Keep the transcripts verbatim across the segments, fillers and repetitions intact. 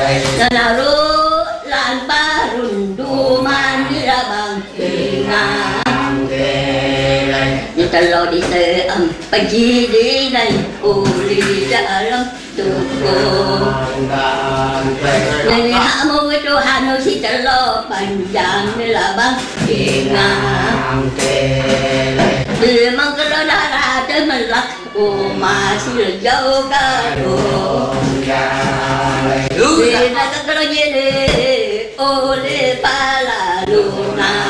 Nanaru lan parun du manira bang ngang như ta lo đi tê âm bạch chi đi này ô li đã lắm tu cô này hạ mô với chỗ hà nội chỉ ta lo bành giang như là băng ngang đi mang cái đó ra ra tới mình lắc ô mà chỉ là dâu ca đồ đi ra cái đó như đi ô li pa la luna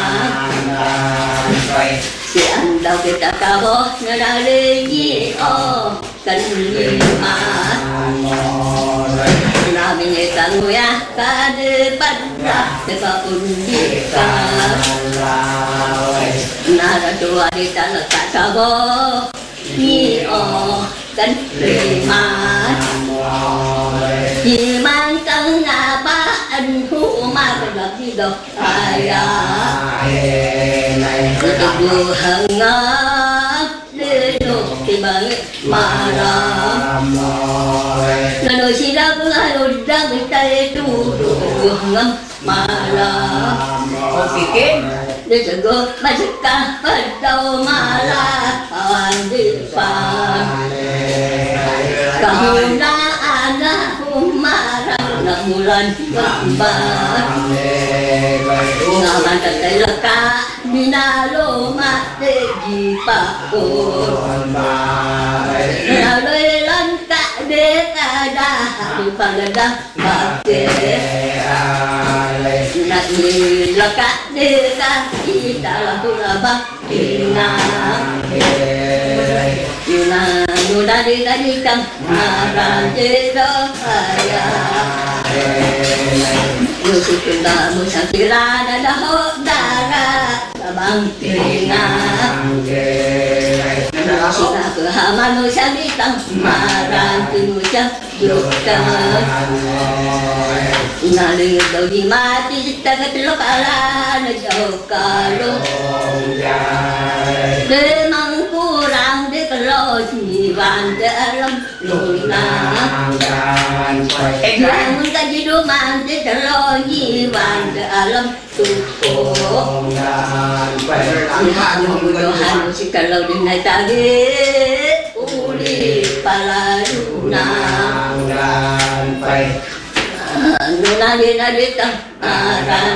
si anh đâu cái ta cao bó nó đã đi gì ô cần gì mà nào mình nghe cả người à cả đi bắt ra để có ôn gì cả nào đã chùa đi ta là cả cao bó gì ô cần gì mà chỉ mang cân là ba anh thu mà phải gặp gì đâu ai à tôi được vừa hằng ngát để nộp thì bằng mà làm là đôi khi ra cũng ai đôi ra người tay tu vừa ngâm mà làm không phải kết để cho cô mà tất cả bắt đầu mà là hoàn đi phàm cả hôm na anh hôm mà là một lần ba ngà bàn tay là cả mina lô ma để gì pa cô là lôi lần cả để cả đa đi pa là đa ba thế là gì là cả để cả gì ta là tu là ba na yêu na yêu đã đi đã đi căng mà ra chế đó ai yêu sự tình ta muốn sáng chế ra đã đã hốt đã ra là bằng tiền ngàn chỉ là cửa hà mà nuôi sáng đi tăng mà ra từ nuôi chắc được cả na lên đầu đi mà chỉ ta cái lúc à la nó giàu cả lúc để mang cu rang để cái lo chỉ vàng để lắm lùi na em muốn cái gì đó mang để cái lo gì vàng để lắm tu cổ chỉ hạ nhung đồ hành chỉ cái lo đến này ta đi u đi pala luna luna đi na đi tăng